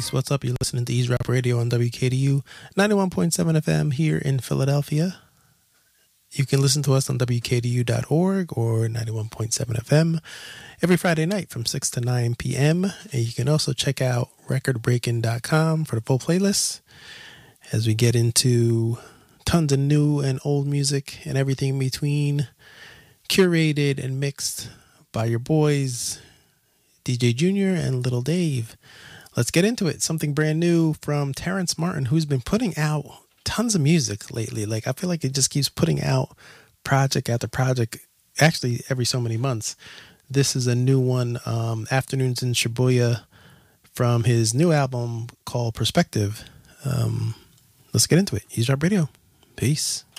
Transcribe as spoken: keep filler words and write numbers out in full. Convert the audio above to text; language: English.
Peace. What's up? You're listening to Eavesdrop Radio on W K D U ninety-one point seven F M here in Philadelphia. You can listen to us on W K D U dot org or ninety-one point seven F M every Friday night from six to nine p.m. And you can also check out record breaking dot com for the full playlist as we get into tons of new and old music and everything in between, curated and mixed by your boys, D J Junior and Little Dave. Let's get into it. Something brand new from Terrence Martin, who's been putting out tons of music lately. Like, I feel like it just keeps putting out project after project, actually every so many months. This is a new one, um, Afternoons in Shibuya, from his new album called Perspective. Um, let's get into it. Eavesdrop Radio. Peace.